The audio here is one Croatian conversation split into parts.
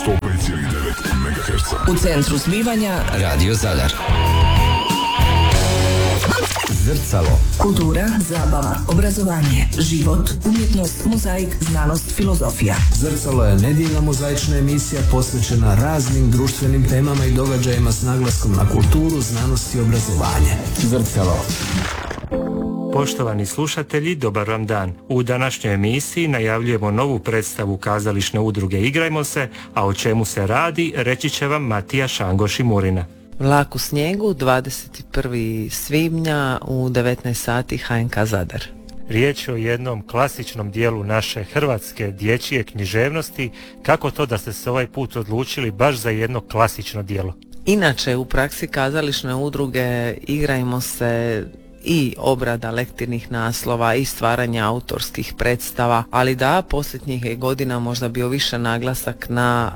105,9 MHz. U centru zbivanja Radio Zadar. Zrcalo. Kultura, zabava, obrazovanje, život, umjetnost, mozaik, znanost, filozofija. Zrcalo je nedjeljna mozaična emisija posvećena raznim društvenim temama i događajima s naglaskom na kulturu, znanost i obrazovanje. Zrcalo. Poštovani slušatelji, dobar vam dan. U današnjoj emisiji najavljujemo novu predstavu kazališne udruge Igrajmo se, a o čemu se radi reći će vam Matija Šangoš i Murina. Vlak u snijegu, 21. svibnja u 19 sati HNK Zadar. Riječ je o jednom klasičnom dijelu naše hrvatske dječje književnosti. Kako to da ste se ovaj put odlučili baš za jedno klasično djelo? Inače, u praksi kazališne udruge Igrajmo se i obrada lektirnih naslova i stvaranje autorskih predstava, ali da, posljednjih je godina možda bio više naglasak na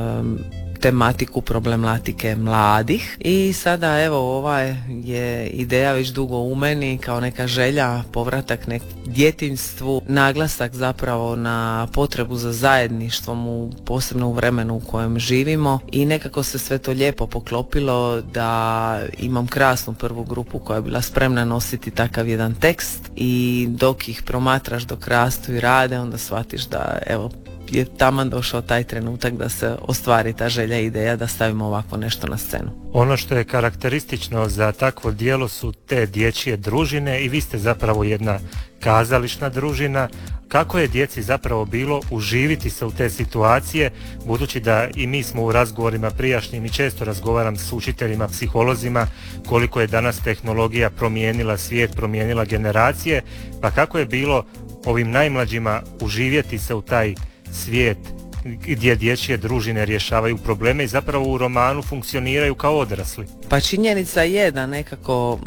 tematiku problematike mladih i sada evo ova je ideja već dugo u meni kao neka želja, povratak djetinjstvu, naglasak zapravo na potrebu za zajedništvom posebno u vremenu u kojem živimo i nekako se sve to lijepo poklopilo da imam krasnu prvu grupu koja je bila spremna nositi takav jedan tekst i dok ih promatraš dok rastu i rade onda shvatiš da evo je taman došao taj trenutak da se ostvari ta želja i ideja da stavimo ovako nešto na scenu. Ono što je karakteristično za takvo djelo su te dječje družine i vi ste zapravo jedna kazališna družina. Kako je djeci zapravo bilo uživiti se u te situacije, budući da i mi smo u razgovorima prijašnjim i često razgovaram s učiteljima, psiholozima, koliko je danas tehnologija promijenila svijet, promijenila generacije, pa kako je bilo ovim najmlađima uživjeti se u taj svijet gdje dječje družine rješavaju probleme i zapravo u romanu funkcioniraju kao odrasli? Pa činjenica je da nekako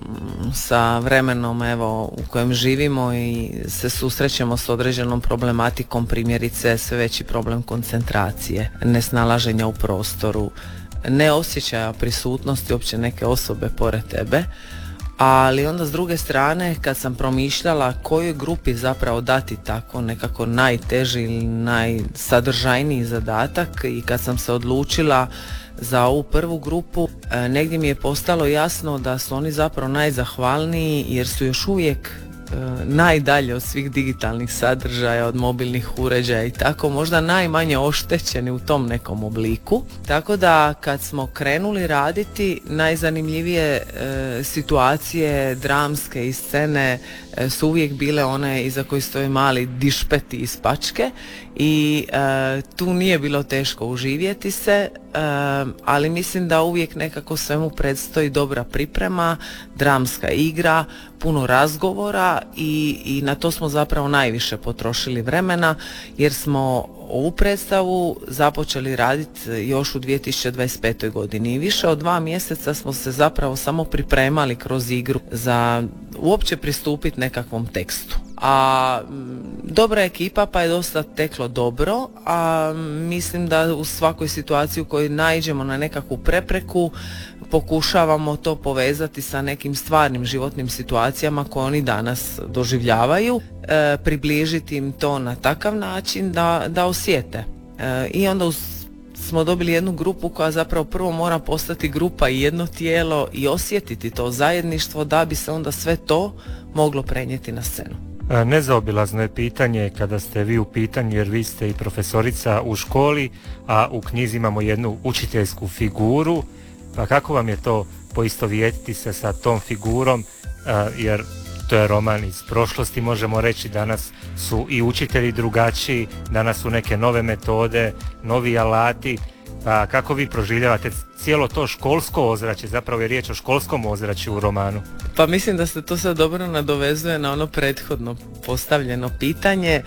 sa vremenom evo u kojem živimo i se susrećemo s određenom problematikom, primjerice sve veći problem koncentracije, nesnalaženja u prostoru, neosjećaja prisutnosti uopće neke osobe pored tebe. Ali onda s druge strane kad sam promišljala kojoj grupi zapravo dati tako nekako najteži ili najsadržajniji zadatak i kad sam se odlučila za ovu prvu grupu, negdje mi je postalo jasno da su oni zapravo najzahvalniji jer su još uvijek najdalje od svih digitalnih sadržaja, od mobilnih uređaja i tako, možda najmanje oštećeni u tom nekom obliku. Tako da kad smo krenuli raditi, najzanimljivije situacije dramske i scene su uvijek bile one iza koji stoje mali dišpeti iz pačke i tu nije bilo teško uživjeti se, ali mislim da uvijek nekako svemu predstoji dobra priprema, dramska igra, puno razgovora i na to smo zapravo najviše potrošili vremena jer smo ovu predstavu započeli raditi još u 2025. godini i više od 2 mjeseca smo se zapravo samo pripremali kroz igru za uopće pristupiti nekakvom tekstu. A dobra ekipa pa je dosta teklo dobro, a mislim da u svakoj situaciji u kojoj naiđemo na nekakvu prepreku pokušavamo to povezati sa nekim stvarnim životnim situacijama koje oni danas doživljavaju, približiti im to na takav način da osjete. I onda smo dobili jednu grupu koja zapravo prvo mora postati grupa i jedno tijelo i osjetiti to zajedništvo da bi se onda sve to moglo prenijeti na scenu. Nezaobilazno je pitanje kada ste vi u pitanju jer vi ste i profesorica u školi, a u knjizi imamo jednu učiteljsku figuru. Pa kako vam je to poistovjetiti se sa tom figurom, jer to je roman iz prošlosti, možemo reći, danas su i učitelji drugačiji, danas su neke nove metode, novi alati, pa kako vi proživljavate cijelo to školsko ozračje, zapravo je riječ o školskom ozračju u romanu? Pa mislim da se to sad dobro nadovezuje na ono prethodno postavljeno pitanje.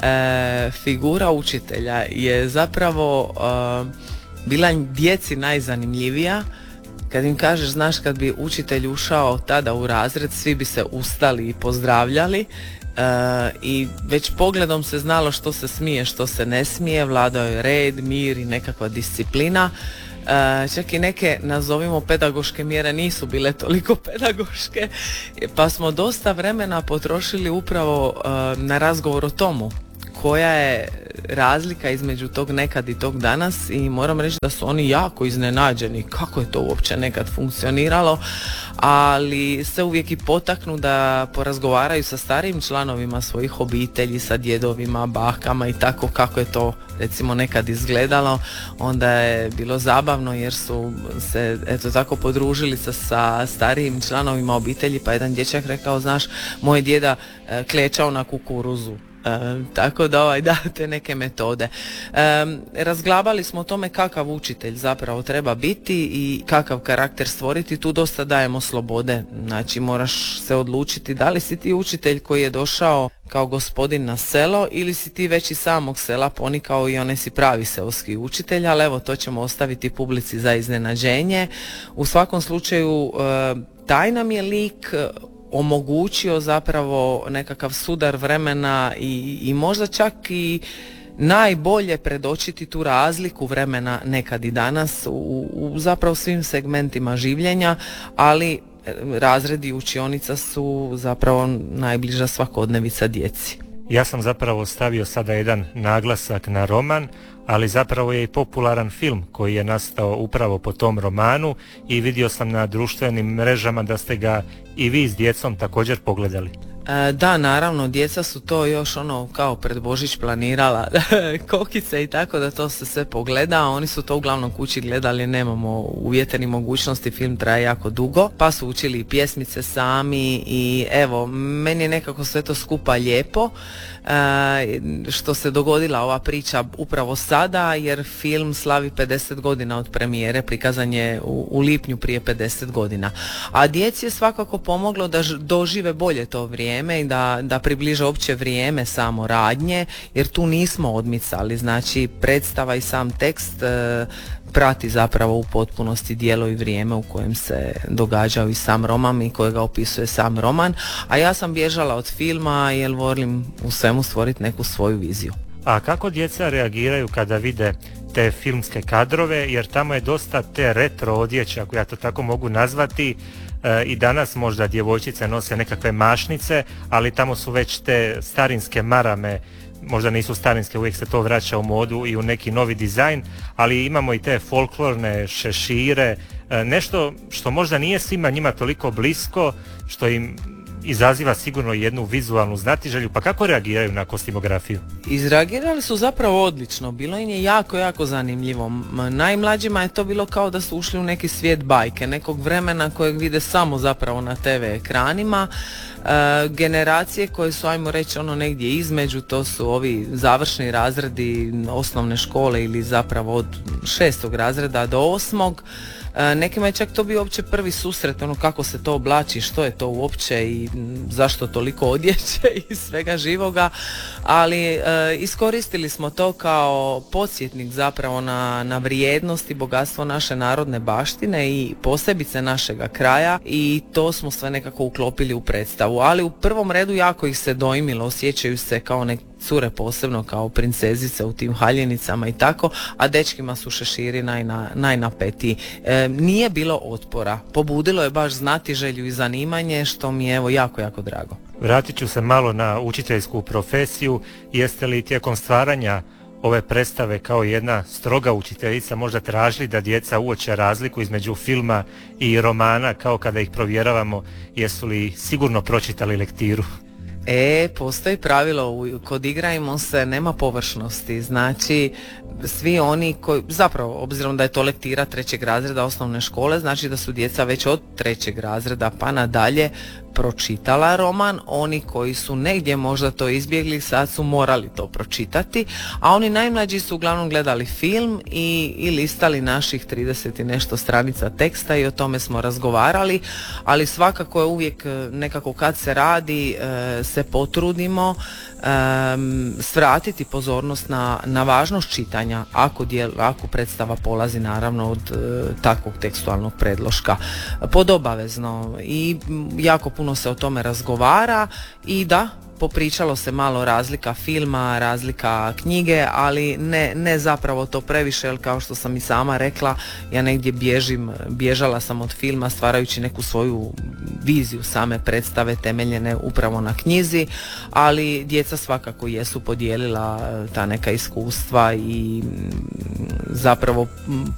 Figura učitelja je zapravo bila djeci najzanimljivija. Kad im kažeš, znaš, kad bi učitelj ušao tada u razred, svi bi se ustali i pozdravljali i već pogledom se znalo što se smije, što se ne smije, vladao je red, mir i nekakva disciplina. Čak i neke, nazovimo, pedagoške mjere nisu bile toliko pedagoške, pa smo dosta vremena potrošili upravo na razgovor o tomu koja je razlika između tog nekad i tog danas i moram reći da su oni jako iznenađeni kako je to uopće nekad funkcioniralo, ali se uvijek i potaknu da porazgovaraju sa starijim članovima svojih obitelji, sa djedovima, bakama i tako kako je to recimo nekad izgledalo. Onda je bilo zabavno jer su se eto tako podružili sa starijim članovima obitelji, pa jedan dječak rekao, znaš, moj djeda klečao na kukuruzu. Tako da da, te neke metode. Razglabali smo o tome kakav učitelj zapravo treba biti i kakav karakter stvoriti. Tu dosta dajemo slobode, znači moraš se odlučiti da li si ti učitelj koji je došao kao gospodin na selo ili si ti već iz samog sela ponikao i onaj si pravi seoski učitelj, ali evo to ćemo ostaviti publici za iznenađenje. U svakom slučaju taj nam je lik omogućio zapravo nekakav sudar vremena i možda čak i najbolje predočiti tu razliku vremena nekad i danas u zapravo svim segmentima življenja, ali razredi i učionica su zapravo najbliža svakodnevica djeci. Ja sam zapravo stavio sada jedan naglasak na roman, ali zapravo je i popularan film koji je nastao upravo po tom romanu i vidio sam na društvenim mrežama da ste ga i vi s djecom također pogledali. Da, naravno, djeca su to još kao pred Božić planirala kokice i tako da to se sve pogleda, oni su to uglavnom kući gledali, nemamo uvjete ni mogućnosti, film traje jako dugo, pa su učili i pjesmice sami i evo, meni je nekako sve to skupa lijepo što se dogodila ova priča upravo sada, jer film slavi 50 godina od premijere, prikazan je u lipnju prije 50 godina, a djeci je svakako pomoglo da dožive bolje to vrijeme i da približe opće vrijeme samo radnje, jer tu nismo odmicali, znači predstava i sam tekst prati zapravo u potpunosti djelo i vrijeme u kojem se događao i sam roman i kojega opisuje sam roman, a ja sam bježala od filma jer volim u svemu stvoriti neku svoju viziju. A kako djeca reagiraju kada vide te filmske kadrove, jer tamo je dosta te retro odjeće, ako ja to tako mogu nazvati, i danas možda djevojčice nose nekakve mašnice, ali tamo su već te starinske marame, možda nisu starinske, uvijek se to vraća u modu i u neki novi dizajn, ali imamo i te folklorne šešire, nešto što možda nije svima njima toliko blisko, što im izaziva sigurno jednu vizualnu znatiželju, pa kako reagiraju na kostimografiju? Izreagirali su zapravo odlično, bilo im je jako, jako zanimljivo. Najmlađima je to bilo kao da su ušli u neki svijet bajke, nekog vremena kojeg vide samo zapravo na TV ekranima. Generacije koje su, ajmo reći, negdje između, to su ovi završni razredi osnovne škole ili zapravo od 6. razreda do 8. Nekima je čak to bio uopće prvi susret, kako se to oblači, što je to uopće i zašto toliko odjeće i svega živoga, ali iskoristili smo to kao podsjetnik zapravo na vrijednost i bogatstvo naše narodne baštine i posebice našega kraja i to smo sve nekako uklopili u predstavu, ali u prvom redu jako ih se dojmilo, osjećaju se kao cure posebno kao princezice u tim haljenicama i tako, a dečkima su šeširi najnapetiji. Nije bilo otpora, pobudilo je baš znatiželju i zanimanje, što mi je evo jako, jako drago. Vratit ću se malo na učiteljsku profesiju. Jeste li tijekom stvaranja ove predstave kao jedna stroga učiteljica možda tražili da djeca uoče razliku između filma i romana, kao kada ih provjeravamo, jesu li sigurno pročitali lektiru? Postoji pravilo, kod Igrajmo se nema površnosti, znači svi oni koji, zapravo obzirom da je to lektira 3. razreda osnovne škole, znači da su djeca već od 3. razreda pa nadalje pročitala roman, oni koji su negdje možda to izbjegli sad su morali to pročitati, a oni najmlađi su uglavnom gledali film i listali naših 30 i nešto stranica teksta i o tome smo razgovarali, ali svakako je uvijek nekako kad se radi se potrudimo svratiti pozornost na važnost čitanja ako predstava polazi naravno od takvog tekstualnog predloška podobavezno i jako puno se o tome razgovara i da, popričalo se malo razlika filma, razlika knjige, ali ne zapravo to previše, jer kao što sam i sama rekla, ja negdje bježala sam od filma stvarajući neku svoju viziju same predstave temeljene upravo na knjizi, ali djeca svakako jesu podijelila ta neka iskustva i zapravo